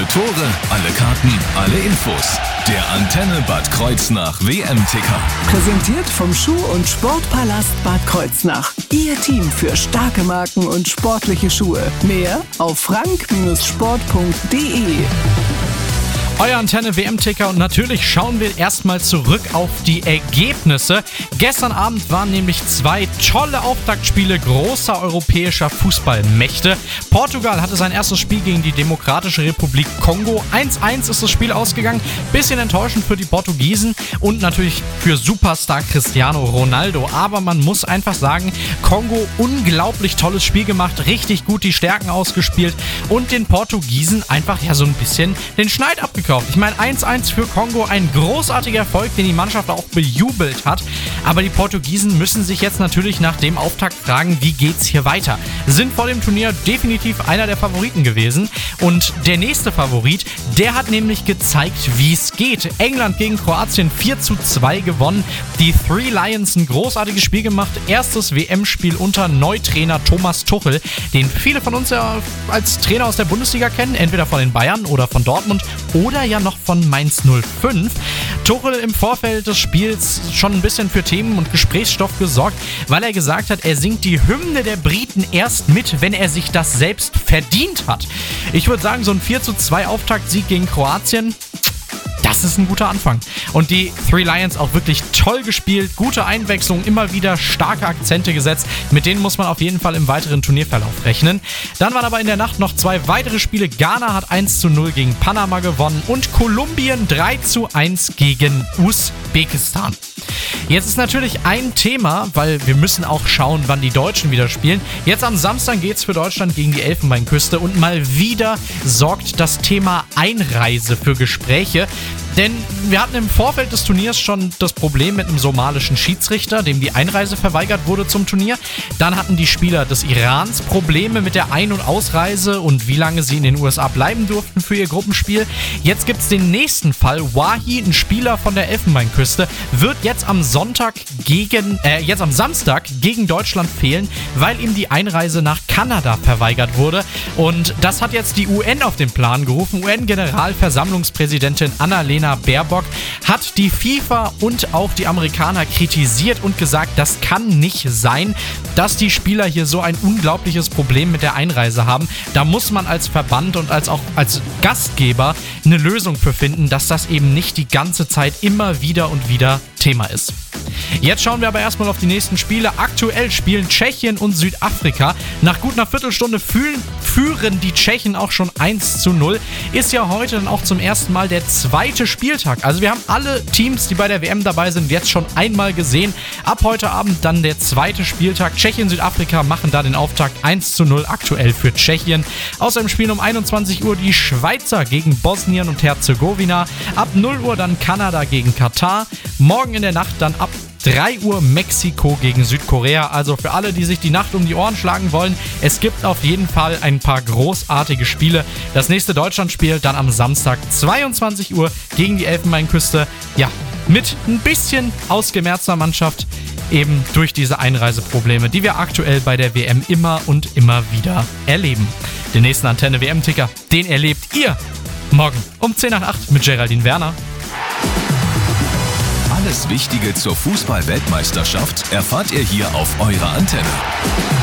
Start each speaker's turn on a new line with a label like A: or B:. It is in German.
A: Tore, alle Karten, alle Infos. Der Antenne Bad Kreuznach WM-Ticker.
B: Präsentiert vom Schuh- und Sportpalast Bad Kreuznach. Ihr Team für starke Marken und sportliche Schuhe. Mehr auf frank-sport.de.
C: Euer Antenne WM-Ticker und natürlich schauen wir erstmal zurück auf die Ergebnisse. Gestern Abend waren nämlich 2 tolle Auftaktspiele großer europäischer Fußballmächte. Portugal hatte sein erstes Spiel gegen die Demokratische Republik Kongo. 1-1 ist das Spiel ausgegangen. Bisschen enttäuschend für die Portugiesen und natürlich für Superstar Cristiano Ronaldo. Aber man muss einfach sagen, Kongo unglaublich tolles Spiel gemacht, richtig gut die Stärken ausgespielt und den Portugiesen einfach so ein bisschen den Schneid abgekauft. Ich meine, 1-1 für Kongo, ein großartiger Erfolg, den die Mannschaft auch bejubelt hat. Aber die Portugiesen müssen sich jetzt natürlich nach dem Auftakt fragen, wie geht's hier weiter? Sind vor dem Turnier definitiv einer der Favoriten gewesen. Und der nächste Favorit, der hat nämlich gezeigt, wie es geht. England gegen Kroatien 4-2 gewonnen. Die Three Lions ein großartiges Spiel gemacht. Erstes WM-Spiel unter Neutrainer Thomas Tuchel, den viele von uns ja als Trainer aus der Bundesliga kennen, entweder von den Bayern oder von Dortmund oder ja noch von Mainz 05. Tuchel im Vorfeld des Spiels schon ein bisschen für Themen und Gesprächsstoff gesorgt, weil er gesagt hat, er singt die Hymne der Briten erst mit, wenn er sich das selbst verdient hat. Ich würde sagen, so ein 4-2 Auftaktsieg gegen Kroatien, das ist ein guter Anfang. Und die Three Lions auch wirklich toll gespielt, gute Einwechslung, immer wieder starke Akzente gesetzt. Mit denen muss man auf jeden Fall im weiteren Turnierverlauf rechnen. Dann waren aber in der Nacht noch 2 weitere Spiele. Ghana hat 1-0 gegen Panama gewonnen und Kolumbien 3-1 gegen Usbekistan. Jetzt ist natürlich ein Thema, weil wir müssen auch schauen, wann die Deutschen wieder spielen. Jetzt am Samstag geht es für Deutschland gegen die Elfenbeinküste und mal wieder sorgt das Thema Einreise für Gespräche. Denn wir hatten im Vorfeld des Turniers schon das Problem mit einem somalischen Schiedsrichter, dem die Einreise verweigert wurde zum Turnier. Dann hatten die Spieler des Irans Probleme mit der Ein- und Ausreise und wie lange sie in den USA bleiben durften für ihr Gruppenspiel. Jetzt gibt es den nächsten Fall. Wahi, ein Spieler von der Elfenbeinküste, wird jetzt am Samstag gegen Deutschland fehlen, weil ihm die Einreise nach Kanada verweigert wurde. Und das hat jetzt die UN auf den Plan gerufen. UN-Generalversammlungspräsidentin Annalena Baerbock hat die FIFA und auch die Amerikaner kritisiert und gesagt, das kann nicht sein, dass die Spieler hier so ein unglaubliches Problem mit der Einreise haben. Da muss man als Verband und als Gastgeber eine Lösung für finden, dass das eben nicht die ganze Zeit immer wieder und wieder Thema ist. Jetzt schauen wir aber erstmal auf die nächsten Spiele. Aktuell spielen Tschechien und Südafrika. Nach gut einer Viertelstunde führen die Tschechen auch schon 1-0. Ist ja heute dann auch zum ersten Mal der zweite Spieltag. Also wir haben alle Teams, die bei der WM dabei sind, jetzt schon einmal gesehen. Ab heute Abend dann der zweite Spieltag. Tschechien, Südafrika machen da den Auftakt 1-0 aktuell für Tschechien. Außerdem spielen um 21 Uhr die Schweizer gegen Bosnien und Herzegowina. Ab 0 Uhr dann Kanada gegen Katar. Morgen in der Nacht dann ab 3 Uhr Mexiko gegen Südkorea. Also für alle, die sich die Nacht um die Ohren schlagen wollen, es gibt auf jeden Fall ein paar großartige Spiele. Das nächste Deutschlandspiel dann am Samstag 22 Uhr gegen die Elfenbeinküste. Ja, mit ein bisschen ausgemerzter Mannschaft, eben durch diese Einreiseprobleme, die wir aktuell bei der WM immer und immer wieder erleben. Den nächsten Antenne WM-Ticker, den erlebt ihr morgen um 10 nach 8 mit Geraldine Werner.
A: Alles Wichtige zur Fußball-Weltmeisterschaft erfahrt ihr hier auf eurer Antenne.